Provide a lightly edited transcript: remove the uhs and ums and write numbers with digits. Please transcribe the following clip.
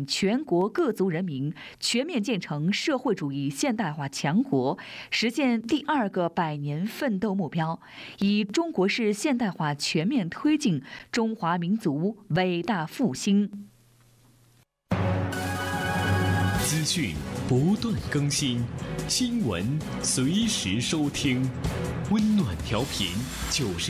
领全国各族人民全面建成社会主义现代化强国，实现第2个100年奋斗目标，以中国式现代化全面推进中华民族伟大复兴。 资讯不断更新，新闻随时收听，温暖调频90。